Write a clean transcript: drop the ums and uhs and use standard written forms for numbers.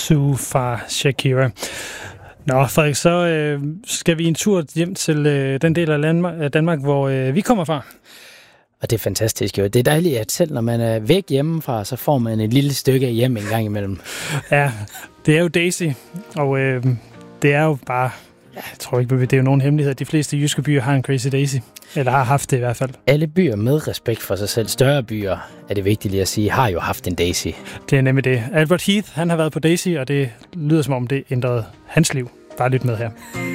Sue fra Shakira. Nå, Frederik, så skal vi en tur hjem til den del af Danmark, hvor vi kommer fra. Og det er fantastisk jo. Det er dejligt, at selv når man er væk hjemmefra, så får man et lille stykke hjem en gang imellem. Ja, det er jo Daisy, og det er jo bare, jeg tror ikke, det er jo nogen hemmelighed. De fleste jyske byer har en Crazy Daisy, eller har haft det i hvert fald. Alle byer med respekt for sig selv, større byer, er det vigtigt lige at sige, har jo haft en Daisy. Det er nemlig det. Albert Heath, han har været på Daisy, og det lyder som om det ændrede hans liv. Bare lyt med her.